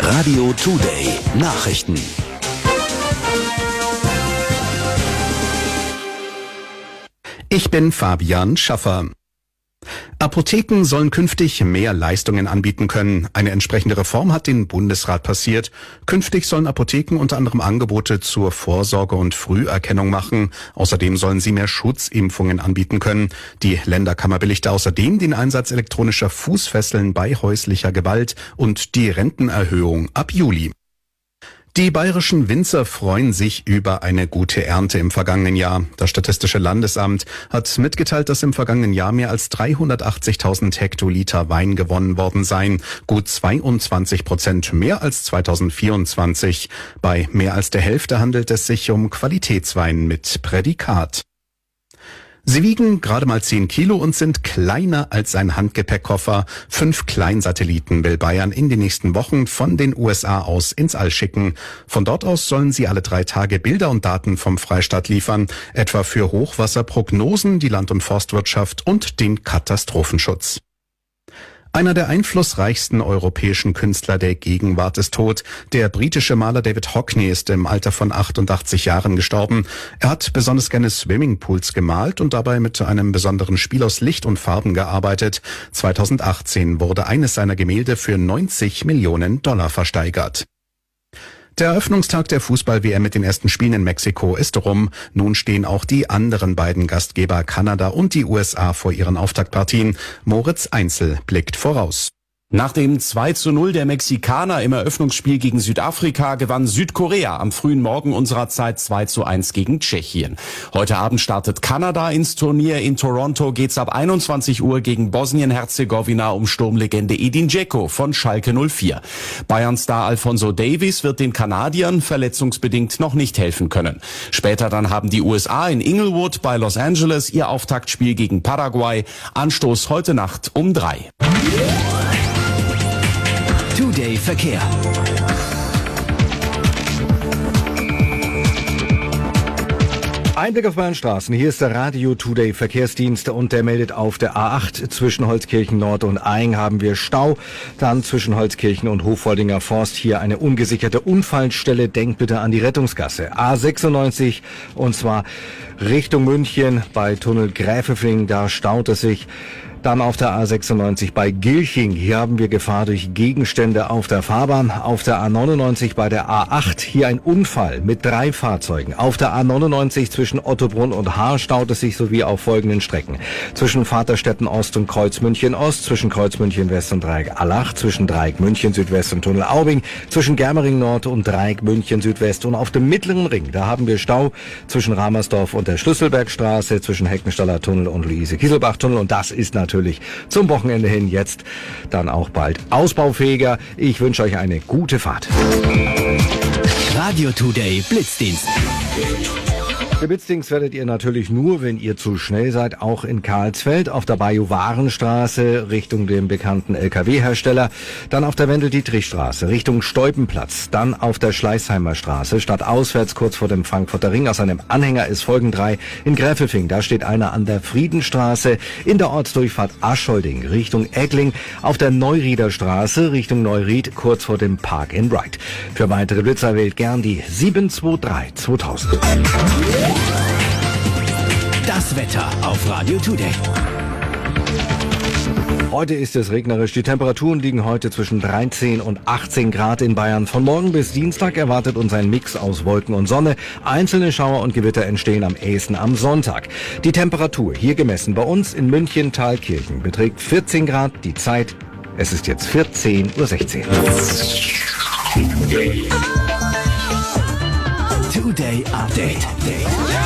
Radio Today Nachrichten. Ich bin Fabian Schaffer. Apotheken sollen künftig mehr Leistungen anbieten können. Eine entsprechende Reform hat den Bundesrat passiert. Künftig sollen Apotheken unter anderem Angebote zur Vorsorge und Früherkennung machen. Außerdem sollen sie mehr Schutzimpfungen anbieten können. Die Länderkammer billigte außerdem den Einsatz elektronischer Fußfesseln bei häuslicher Gewalt und die Rentenerhöhung ab Juli. Die bayerischen Winzer freuen sich über eine gute Ernte im vergangenen Jahr. Das Statistische Landesamt hat mitgeteilt, dass im vergangenen Jahr mehr als 380.000 Hektoliter Wein gewonnen worden seien. Gut 22% mehr als 2024. Bei mehr als der Hälfte handelt es sich um Qualitätswein mit Prädikat. Sie wiegen gerade mal 10 Kilo und sind kleiner als ein Handgepäckkoffer. 5 Kleinsatelliten will Bayern in den nächsten Wochen von den USA aus ins All schicken. Von dort aus sollen sie alle 3 Tage Bilder und Daten vom Freistaat liefern, etwa für Hochwasserprognosen, die Land- und Forstwirtschaft und den Katastrophenschutz. Einer der einflussreichsten europäischen Künstler der Gegenwart ist tot. Der britische Maler David Hockney ist im Alter von 88 Jahren gestorben. Er hat besonders gerne Swimmingpools gemalt und dabei mit einem besonderen Spiel aus Licht und Farben gearbeitet. 2018 wurde eines seiner Gemälde für $90 Millionen versteigert. Der Eröffnungstag der Fußball-WM mit den ersten Spielen in Mexiko ist rum. Nun stehen auch die anderen beiden Gastgeber Kanada und die USA vor ihren Auftaktpartien. Moritz Einzel blickt voraus. Nach dem 2:0 der Mexikaner im Eröffnungsspiel gegen Südafrika gewann Südkorea am frühen Morgen unserer Zeit 2:1 gegen Tschechien. Heute Abend startet Kanada ins Turnier. In Toronto geht's ab 21 Uhr gegen Bosnien-Herzegowina um Sturmlegende Edin Dzeko von Schalke 04. Bayern-Star Alphonso Davies wird den Kanadiern verletzungsbedingt noch nicht helfen können. Später dann haben die USA in Inglewood bei Los Angeles ihr Auftaktspiel gegen Paraguay. Anstoß heute Nacht um 3. Today Verkehr. Einblick auf meinen Straßen. Hier ist der Radio Today Verkehrsdienst und der meldet auf der A8 zwischen Holzkirchen Nord und Aing haben wir Stau. Dann zwischen Holzkirchen und Hoffoldinger Forst hier eine ungesicherte Unfallstelle. Denkt bitte an die Rettungsgasse. A96 und zwar Richtung München bei Tunnel Gräfefing. Da staut es sich. Dann auf der A96 bei Gilching. Hier haben wir Gefahr durch Gegenstände auf der Fahrbahn. Auf der A99 bei der A8 hier ein Unfall mit 3 Fahrzeugen. Auf der A99 zwischen Ottobrunn und Haar staut es sich sowie auf folgenden Strecken. Zwischen Vaterstetten Ost und Kreuzmünchen Ost, zwischen Kreuzmünchen West und Dreieck Allach, zwischen Dreieck München Südwest und Tunnel Aubing, zwischen Germering Nord und Dreieck München Südwest und auf dem Mittleren Ring. Da haben wir Stau zwischen Ramersdorf und der Schlüsselbergstraße, zwischen Heckenstaller Tunnel und Luise-Kieselbach-Tunnel. Und das ist natürlich zum Wochenende hin jetzt dann auch bald ausbaufähiger. Ich wünsche euch eine gute Fahrt. Radio Today Blitzdienst. Der Blitzdienst werdet ihr natürlich nur, wenn ihr zu schnell seid, auch in Karlsfeld auf der Bajuwarenstraße Richtung dem bekannten LKW-Hersteller, dann auf der Wendel-Dietrich-Straße Richtung Steupenplatz, dann auf der Schleißheimer Straße stadtauswärts kurz vor dem Frankfurter Ring. Aus einem Anhänger ist Folgen 3 in Gräfelfing. Da steht einer an der Friedenstraße in der Ortsdurchfahrt Aschholding Richtung Eggling, auf der Neurieder Straße Richtung Neuried kurz vor dem Park in Bright. Für weitere Blitzer wählt gern die 723 2000. Das Wetter auf Radio Today. Heute ist es regnerisch. Die Temperaturen liegen heute zwischen 13 und 18 Grad in Bayern. Von morgen bis Dienstag erwartet uns ein Mix aus Wolken und Sonne. Einzelne Schauer und Gewitter entstehen am ehesten am Sonntag. Die Temperatur hier gemessen bei uns in München-Thalkirchen beträgt 14 Grad. Die Zeit, es ist jetzt 14:16 Uhr. Today Update.